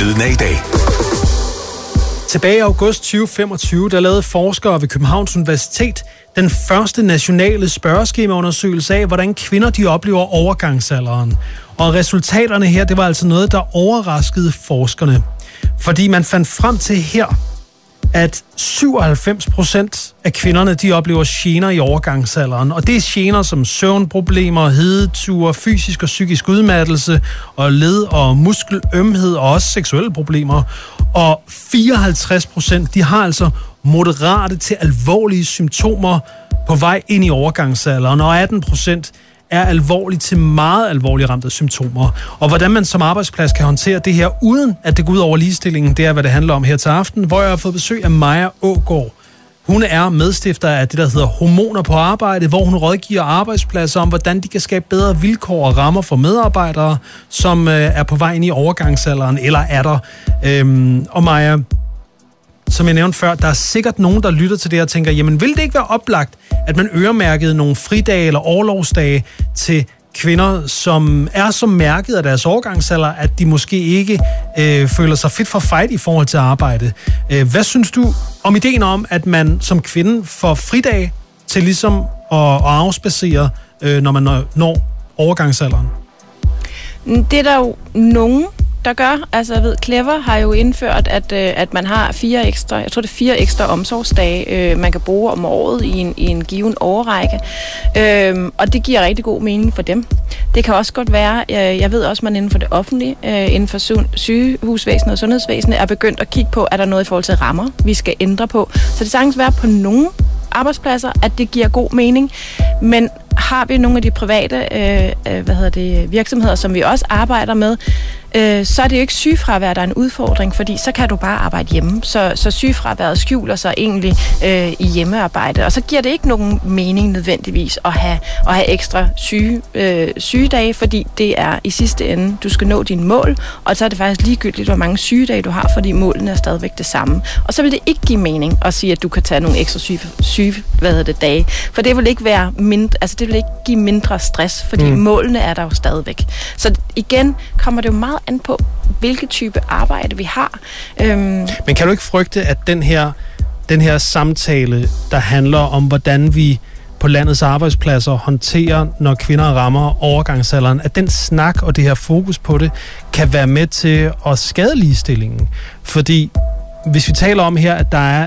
Lyden af i dag. Tilbage i august 2025, der lavede forskere ved Københavns Universitet den første nationale spørgeskemaundersøgelse af, hvordan kvinder de oplever overgangsalderen. Og resultaterne her, det var altså noget, der overraskede forskerne. Fordi man fandt frem til her, at 97% af kvinderne, de oplever gener i overgangsalderen. Og det er gener som søvnproblemer, hedeture, fysisk og psykisk udmattelse, og led- og muskelømhed, og også seksuelle problemer. Og 54%, de har altså moderate til alvorlige symptomer på vej ind i overgangsalderen, og 18% er alvorligt til meget alvorligt ramt af symptomer. Og hvordan man som arbejdsplads kan håndtere det her, uden at det går ud over ligestillingen, det er, hvad det handler om her til aften, hvor jeg har fået besøg af Maja Aagaard. Hun er medstifter af det, der hedder Hormoner på Arbejde, hvor hun rådgiver arbejdspladser om, hvordan de kan skabe bedre vilkår og rammer for medarbejdere, som er på vej ind i overgangsalderen, eller er der. Og Maja, som jeg nævnte før, der er sikkert nogen, der lytter til det og tænker, jamen vil det ikke være oplagt, at man øremærkede nogle fridage eller orlovsdage til kvinder, som er så mærket af deres overgangsalder, at de måske ikke føler sig fit for fight i forhold til arbejde. Hvad synes du om ideen om, at man som kvinde får fridage til ligesom at afspacere, når man når overgangsalderen? Det er der jo nogen, der gør. Altså, jeg ved, Clever har jo indført, at man har 4 ekstra omsorgsdage, man kan bruge om året i en given årrække. Og det giver rigtig god mening for dem. Det kan også godt være, jeg ved også, at man inden for det offentlige, inden for sygehusvæsenet og sundhedsvæsenet, er begyndt at kigge på, er der noget i forhold til rammer, vi skal ændre på. Så det sagtens være på nogle arbejdspladser, at det giver god mening. Men har vi nogle af de private virksomheder, som vi også arbejder med, så er det jo ikke sygefravær, der er en udfordring, fordi så kan du bare arbejde hjemme. Så sygefraværet skjuler sig egentlig i hjemmearbejde. Og så giver det ikke nogen mening nødvendigvis at have ekstra sygedage, fordi det er i sidste ende, du skal nå dine mål, og så er det faktisk ligegyldigt, hvor mange sygedage du har, fordi målene er stadigvæk det samme. Og så vil det ikke give mening at sige, at du kan tage nogle ekstra dage, for det vil ikke være mindre, altså det vil ikke give mindre stress, fordi målene er der jo stadigvæk. Så igen kommer det jo meget an på, hvilke type arbejde vi har. Men kan du ikke frygte, at den her samtale, der handler om, hvordan vi på landets arbejdspladser håndterer, når kvinder rammer overgangsalderen, at den snak og det her fokus på det, kan være med til at skade ligestillingen? Fordi hvis vi taler om her, at der er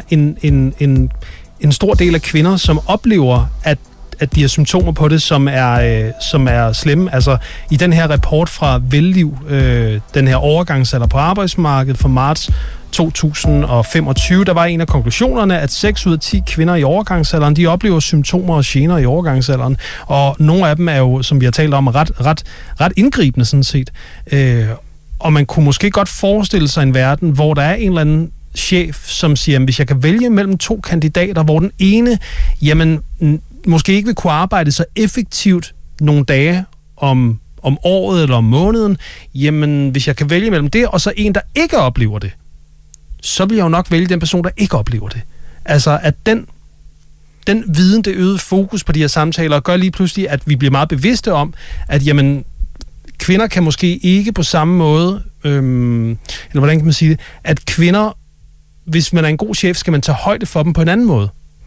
en stor del af kvinder, som oplever, at de har symptomer på det, som er slemme. Altså, i den her rapport fra Velliv, den her overgangsalder på arbejdsmarkedet fra marts 2025, der var en af konklusionerne, at 6 ud af 10 kvinder i overgangsalderen, de oplever symptomer og gener i overgangsalderen. Og nogle af dem er jo, som vi har talt om, ret indgribende sådan set. Og man kunne måske godt forestille sig en verden, hvor der er en eller anden chef, som siger, hvis jeg kan vælge mellem 2 kandidater, hvor den ene, jamen, måske ikke vil kunne arbejde så effektivt nogle dage om året eller om måneden, jamen hvis jeg kan vælge mellem det, og så en, der ikke oplever det, så vil jeg jo nok vælge den person, der ikke oplever det. Altså, at den viden, det øgede fokus på de her samtaler, gør lige pludselig, at vi bliver meget bevidste om, at jamen, kvinder kan måske ikke på samme måde, eller hvordan kan man sige det, at kvinder, hvis man er en god chef, skal man tage højde for dem på en anden måde.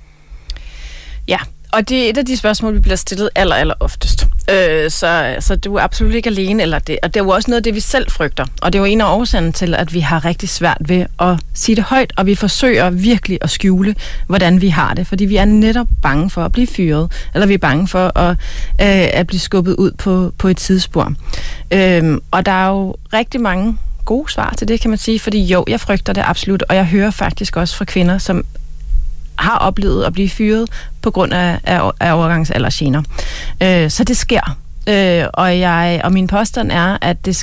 Ja, og det er et af de spørgsmål, vi bliver stillet aller oftest. Så du er absolut ikke alene, og det er jo også noget af det, vi selv frygter. Og det er jo en af årsagerne til, at vi har rigtig svært ved at sige det højt, og vi forsøger virkelig at skjule, hvordan vi har det. Fordi vi er netop bange for at blive fyret, eller vi er bange for at blive skubbet ud på et tidsspor. Og der er jo rigtig mange gode svar til det, kan man sige. Fordi jo, jeg frygter det absolut, og jeg hører faktisk også fra kvinder, som har oplevet at blive fyret på grund af overgangsaldergener. Så det sker. Og min påstand er, at